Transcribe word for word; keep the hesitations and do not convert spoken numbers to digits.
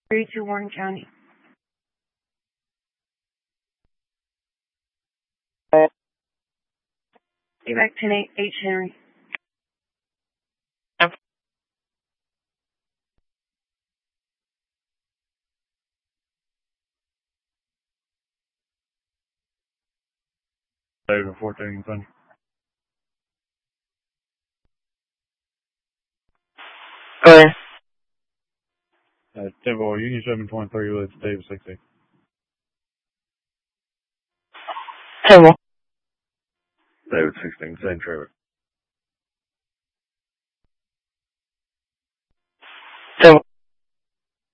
three to Warren County. Back ten eight, H. Henry. David fourteen, Thunder. Go ahead. Uh, Temple, Union seven twenty-three, with David sixteen. Temple. David sixteen, same Trevor. Temple.